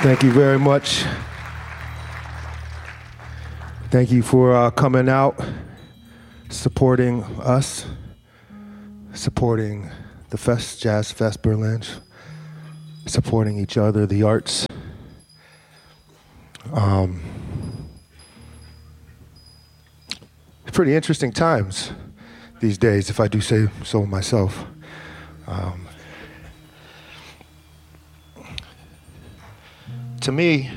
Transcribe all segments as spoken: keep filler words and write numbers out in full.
Thank you very much. Thank you for uh, coming out, supporting us, supporting the Fest, Jazz Fest Berlin, supporting each other, the arts. Um, pretty interesting times these days, if I do say so myself. Um, to me,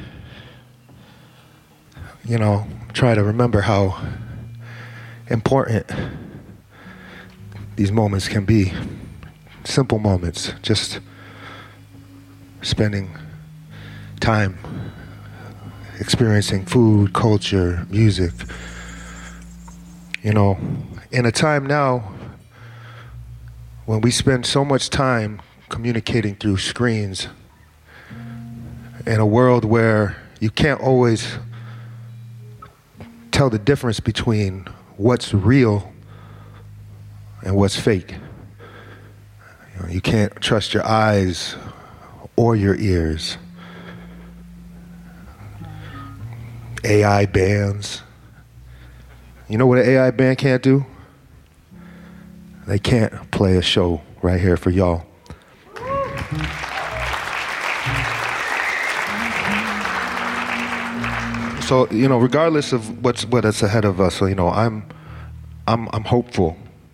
you know, try to remember how important these moments can be. Simple moments, just spending time experiencing food, culture, music. You know, in a time now when we spend so much time communicating through screens, in a world where you can't always tell the difference between what's real and what's fake. You know, you can't trust your eyes or your ears. A I bands. You know what an A I band can't do? They can't play a show right here for y'all. So, you know, regardless of what's what is ahead of us, so, you know, I'm I'm I'm hopeful.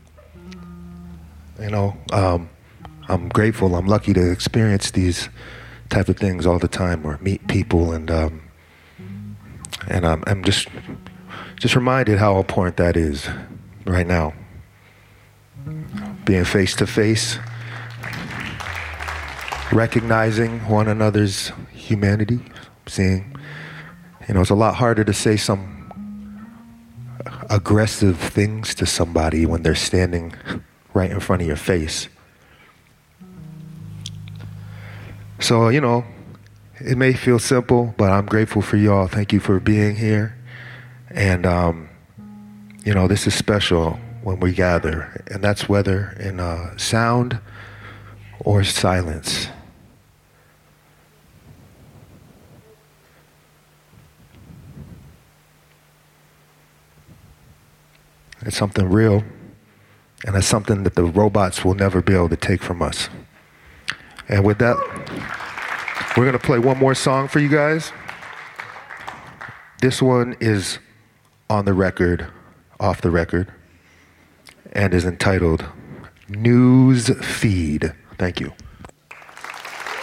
You know, um, I'm grateful. I'm lucky to experience these type of things all the time, or meet people, and um, and I'm, I'm just just reminded how important that is right now. Being face to face, recognizing one another's humanity, seeing. You know, it's a lot harder to say some aggressive things to somebody when they're standing right in front of your face. So, you know, it may feel simple, but I'm grateful for y'all. Thank you for being here. And, um, you know, this is special when we gather, and that's whether in uh, sound or silence. It's something real, and it's something that the robots will never be able to take from us. And with that, we're gonna play one more song for you guys. This one is on the record, off the record, and is entitled News Feed. Thank you.